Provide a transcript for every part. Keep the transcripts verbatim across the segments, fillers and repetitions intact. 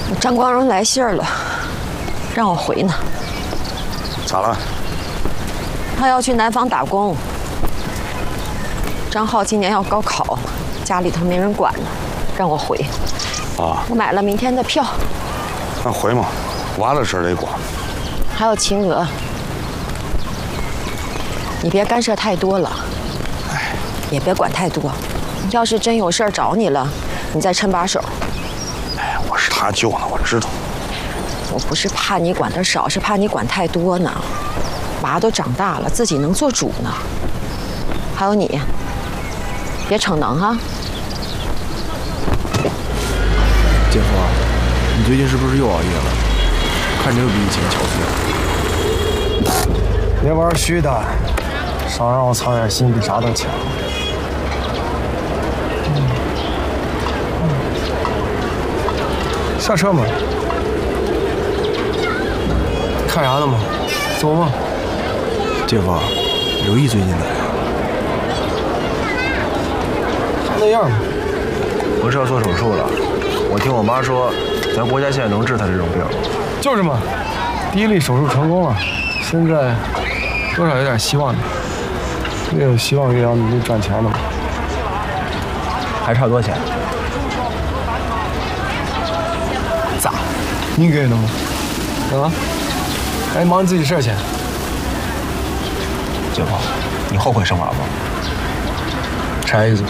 张光荣来信了，让我回呢。 咋了？ 他要去南方打工。张浩今年要高考，家里头没人管呢，让我回。 啊！ 我买了明天的票。 那回嘛，娃的事得管。 还有秦娥，你别干涉太多了，哎，也别管太多。要是真有事儿找你了，你再抻把手。 哎，我是他舅呢，我知道。 我不是怕你管得少，是怕你管太多呢。娃都长大了，自己能做主呢。还有你，别逞能哈。 姐夫，你最近是不是又熬夜了？看着又比以前憔悴。 别玩虚的，少让我操点心比啥都强。下车嘛。看啥呢嘛？走嘛。 姐夫，刘毅最近咋样？ 那样嘛。 不是要做手术了？我听我妈说，咱国家现在能治他这种病。 就是嘛，第一例手术成功了，现在多少有点希望的。越有希望越要努力赚钱的嘛。 还差多少钱？ 咋？你给的吗？啊？还忙自己事儿去。 姐夫，你后悔生娃吗？ 啥意思？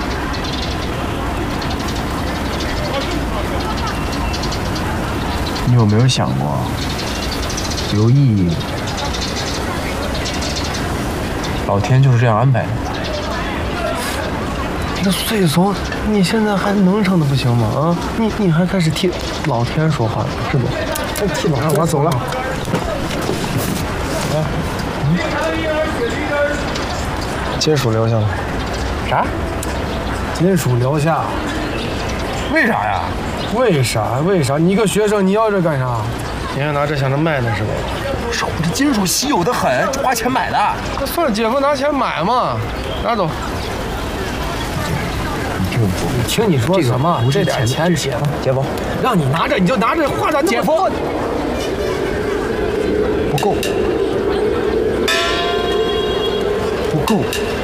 你有没有想过，刘毅，老天就是这样安排的？ 那岁数，你现在还能成的不行吗？啊，你你还开始替老天说话了，是不？替老天，我走了。啊，嗯，金属留下了。 啥？ 金属留下。为啥呀？为啥？为啥？你一个学生，你要这干啥？你还拿这想着卖呢是吧？ 手这金属稀有的很，花钱买的。 那算了，姐夫拿钱买嘛，拿走。 你听我说， 你听你说什么？这点钱，姐夫， 姐夫， 让你拿着你就拿着，花着。姐夫， 不够，不够。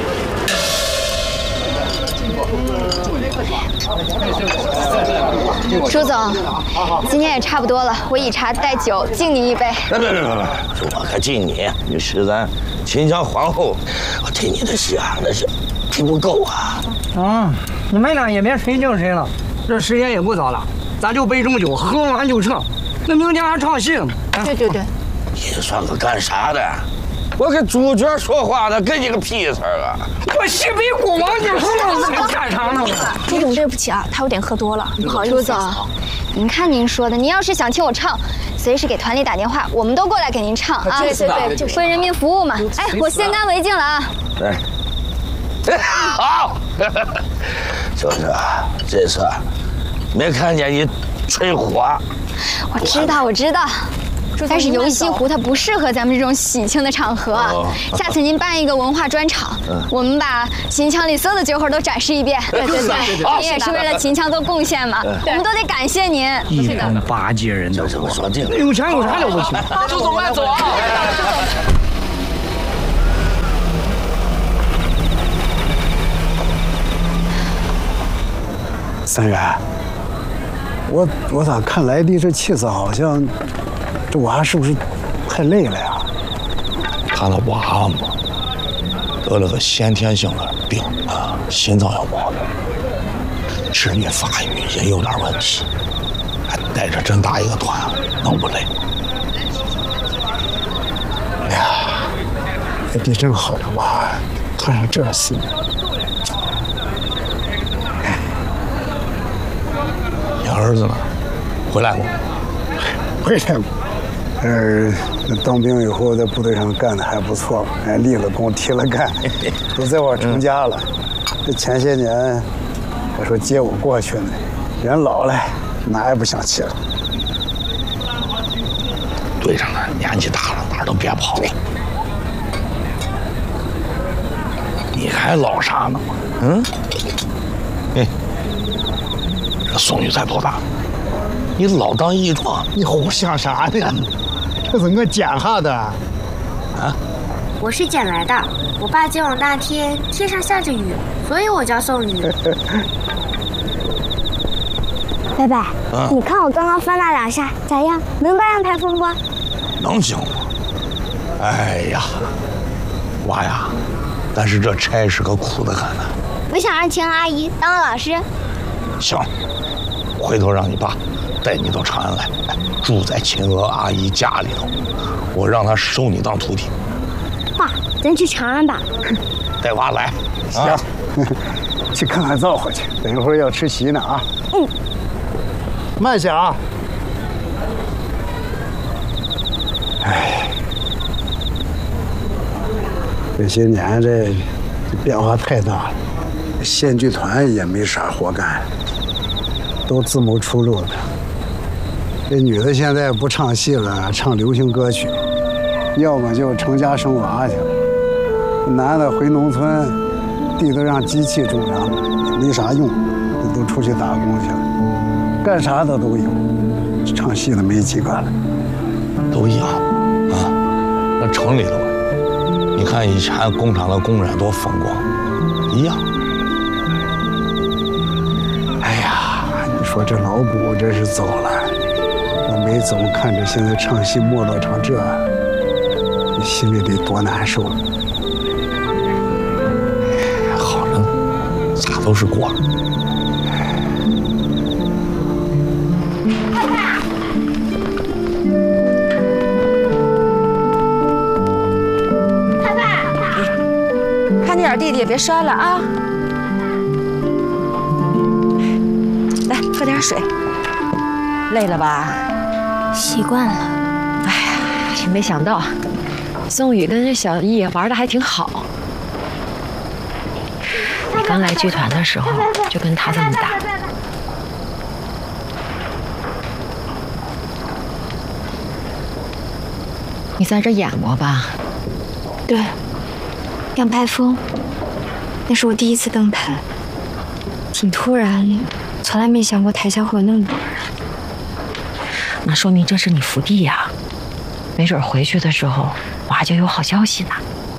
舒总，今天也差不多了，我以茶代酒，敬您一杯。 别别别别别，我可敬你，你是咱秦家皇后，我替你的戏啊，那是替不够啊。 啊，你们俩也别谁敬谁了，这时间也不早了，咱就备重酒，喝完就撤。那明天还唱戏呢。 对对对， 你算个干啥的？我跟主角说话的，跟你个屁事儿啊！ 我西北国王，你说我干啥呢？ 朱总，对不起啊，他有点喝多了，不好意思。朱总，您看您说的，您要是想听我唱，随时给团里打电话，我们都过来给您唱啊！对对对，为人民服务嘛。哎，我先干为敬了啊！ 对，好，就是啊，这次没看见你吹火。 我知道，我知道。但是游西湖它不适合咱们这种喜庆的场合，哦、下次您办一个文化专场，嗯、我们把秦腔里所有的酒口都展示一遍。对对对，您也是为了秦腔做贡献嘛，我们都得感谢您。 一帮巴结人的， 我说这个有钱有啥了不起？ 朱总慢走啊！ 三元，我我咋看来的这气色好像。这娃是不是太累了呀？ 他那娃嘛，得了个先天性的病啊，心脏有毛病，智力发育也有点问题，还带着这么大一个团，能不累？ 哎呀，也比这个好的娃摊上这事。 你儿子呢？回来过？ 回来过。呃，当兵以后在部队上干的还不错，哎，立了功，提了干，都在我成家了。这前些年还说接我过去呢，人老了，哪也不想去了。 队长呢，年纪大了，哪儿都别跑了。你还唠啥呢？嗯？哎，这宋玉才多大？ 你老当益壮， 你胡想啥呢？这是我捡下的。啊？ 我是捡来的。我爸接我那天天上下着雨，所以我叫宋雨。 伯伯， 啊、 你看我刚刚翻那两下咋样？能当阳台风不？ 能行吗？哎呀，娃呀，但是这差是个苦的很呐。 我想让秦阿姨当个老师。 行，回头让你爸带你到长安来，住在秦娥阿姨家里头，我让她收你当徒弟。 爸，咱去长安吧。 带娃来。 行，啊、去看看灶火去，等一会儿要吃席呢啊。 嗯。 慢些啊。哎，这些年这这变化太大了，县剧团也没啥活干，都自谋出路的。这女的现在不唱戏了，唱流行歌曲，要么就成家生娃去了。男的回农村，地都让机器种上了，也没啥用，都出去打工去了，干啥的都有，唱戏的没几个了。 都一样啊。那城里头，你看以前工厂的工人多风光，一样。 哎呀，你说这老卜这是走了，我没走，看着现在唱戏没落成这，你心里得多难受。 好了，咋都是过。 弟弟别摔了啊！来，喝点水。累了吧？ 习惯了。 哎呀，真没想到，宋宇跟这小易玩的还挺好。你刚来剧团的时候就跟他这么大。你在这演过吧？ 对。杨排风，那是我第一次登台，挺突然的，从来没想过台下会有那么多人。 那说明这是你福地呀，没准回去的时候娃就有好消息呢。